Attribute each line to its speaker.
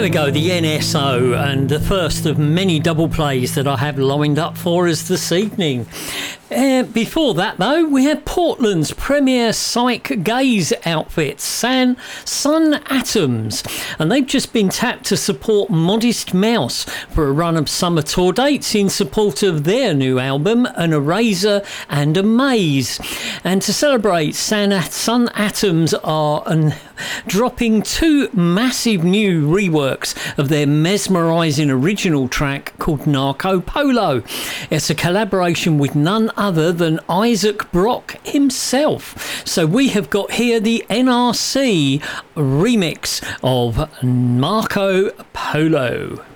Speaker 1: we go, the NSO, and the first of many double plays that I have lined up for us this evening. Before that, though, we had Portland's premier psych gaze outfit, Sun Atoms, and they've just been tapped to support Modest Mouse for a run of summer tour dates in support of their new album, An Eraser and a Maze. And to celebrate, Sun Atoms are dropping two massive new reworks of their mesmerising original track called Narco Polo. It's a collaboration with none other than Isaac Brock himself. So we have got here the NRC remix of Marco Polo.